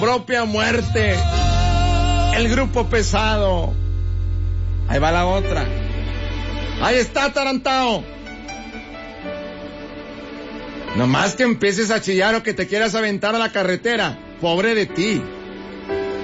propia muerte. El Grupo Pesado. Ahí va la otra. Ahí está, atarantado. Nomás que empieces a chillar o que te quieras aventar a la carretera. Pobre de ti.